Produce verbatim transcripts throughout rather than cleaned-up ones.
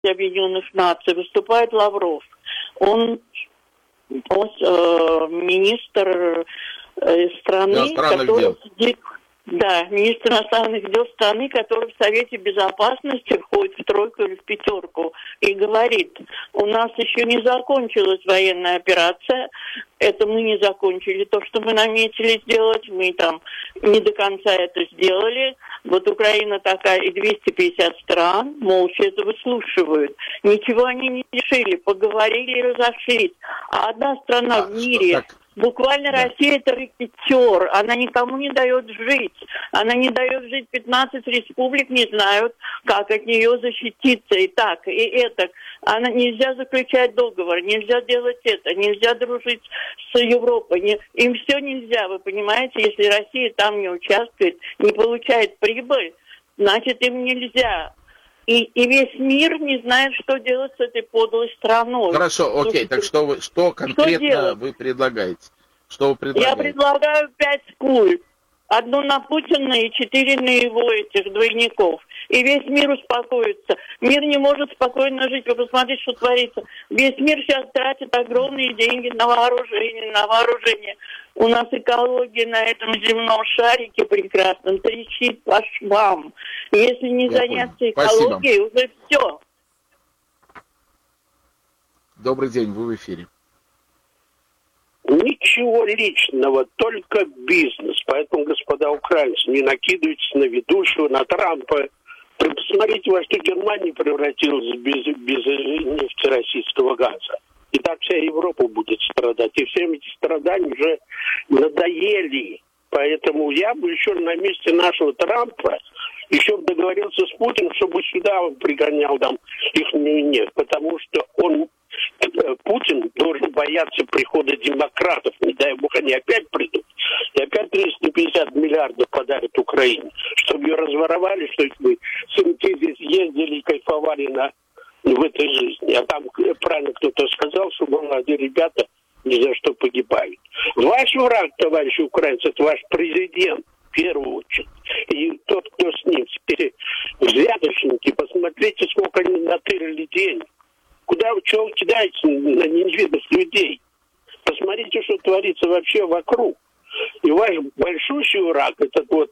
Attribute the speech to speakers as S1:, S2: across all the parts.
S1: Объединенных Наций выступает Лавров. Он, он э, министр э, страны, который сидит, да, министр иностранных дел страны, который в Совете Безопасности входит в тройку или в пятерку, и говорит: у нас еще не закончилась военная операция, это мы не закончили то, что мы наметили сделать, мы там не до конца это сделали. Вот Украина такая, и двести пятьдесят стран молча это выслушивают. Ничего они не решили, поговорили и разошлись. А одна страна а, в мире, что, буквально да. Россия, это рекетер, она никому не дает жить. Она не дает жить, пятнадцать республик не знают, как от нее защититься. И так, и это. Она, нельзя заключать договор, нельзя делать это, нельзя дружить с Европой. Не, им все нельзя, вы понимаете, если Россия там не участвует, не получает прибыль, значит им нельзя. И, и весь мир не знает, что делать с этой подлой страной.
S2: Хорошо, окей, так что, вы, что конкретно что вы предлагаете? Что вы предлагаете?
S1: Я предлагаю пять пуль. Одну на Путина и четыре на его этих двойников. И весь мир успокоится. Мир не может спокойно жить. Вы посмотрите, что творится. Весь мир сейчас тратит огромные деньги на вооружение, на вооружение. У нас экология на этом земном шарике прекрасном трещит по швам. Если не Я заняться понял. экологией, Спасибо. уже все.
S2: Добрый день, вы в эфире.
S3: Ничего личного, только бизнес. Поэтому, господа украинцы, не накидывайтесь на ведущего, на Трампа. Посмотрите, во что Германия превратилась без, без нефти российского газа. И так вся Европа будет страдать. И всем эти страдания уже надоели. Поэтому я бы еще на месте нашего Трампа еще договорился с Путиным, чтобы сюда он пригонял там их нефть. Потому что он... Путин должен бояться прихода демократов. Не дай бог, они опять придут. И опять триста пятьдесят миллиардов подарят Украине. Чтобы ее разворовали, чтобы мы сынки здесь ездили и кайфовали на, в этой жизни. А там правильно кто-то сказал, что молодые ребята ни за что погибают. Ваш враг, товарищи украинцы, это ваш президент. В первую очередь. И тот, кто с ним. Теперь взяточники, посмотрите, сколько они натырили денег. Куда вы чего кидаете на невидных людей? Посмотрите, что творится вообще вокруг. И ваш большущий враг, этот вот,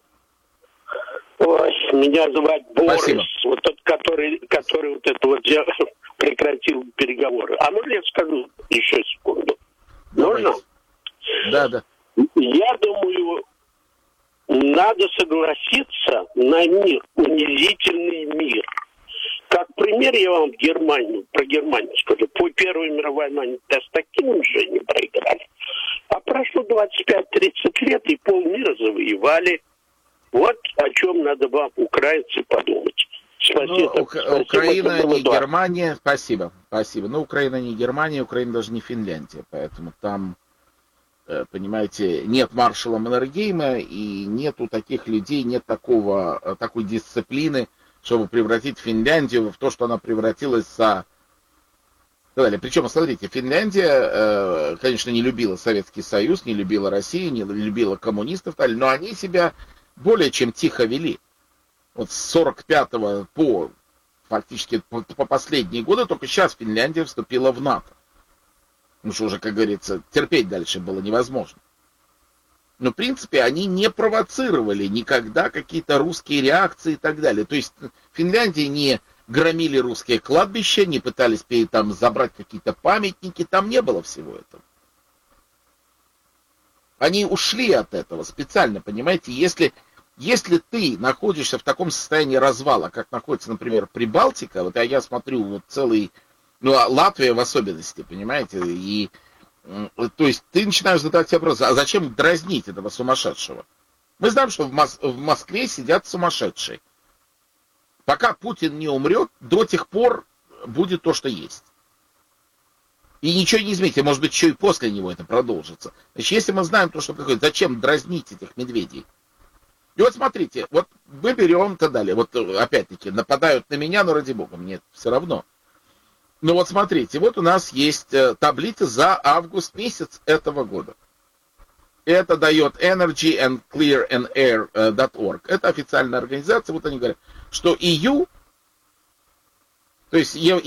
S3: ой, меня зовут Борис, Спасибо. вот тот, который, который вот это вот делал, прекратил переговоры. А можно я скажу еще секунду? Можно?
S2: Да, да.
S3: Я думаю, надо согласиться на мир, унизительный мир. Как пример я вам Германию, про Германию скажу. По Первой мировой войне да, с таким же не проиграли. А прошло двадцать пять-тридцать лет, и полмира завоевали. Вот о чем надо вам, украинцы, подумать.
S2: Спасибо. Ну, Ук- спасибо, Украина не два. Германия. Спасибо, спасибо. Ну, Украина не Германия, Украина даже не Финляндия. Поэтому там, понимаете, нет маршала Маннергейма, и нету таких людей, нет такого, такой дисциплины, чтобы превратить Финляндию в то, что она превратилась за... Причем, смотрите, Финляндия, конечно, не любила Советский Союз, не любила Россию, не любила коммунистов, но они себя более чем тихо вели. Вот с сорок пятого по фактически по, по последние годы только сейчас Финляндия вступила в НАТО. Ну что уже, как говорится, терпеть дальше было невозможно. Но, в принципе, они не провоцировали никогда какие-то русские реакции и так далее. То есть в Финляндии не громили русские кладбища, не пытались там забрать какие-то памятники, там не было всего этого. Они ушли от этого специально, понимаете, если, если ты находишься в таком состоянии развала, как находится, например, Прибалтика, вот я смотрю вот целый, ну, Латвия в особенности, понимаете, и... То есть ты начинаешь задавать себе вопрос, а зачем дразнить этого сумасшедшего? Мы знаем, что в, Мос- в Москве сидят сумасшедшие. Пока Путин не умрет, до тех пор будет то, что есть. И ничего не измените, может быть, еще и после него это продолжится. Значит, если мы знаем то, что происходит, зачем дразнить этих медведей? И вот смотрите, вот мы берем и так далее. Вот опять-таки нападают на меня, но ради бога, мне все равно. Ну вот смотрите, вот у нас есть таблица за август месяц этого года. Это дает energy and clear and air dot org. Это официальная организация. Вот они говорят, что и ю То есть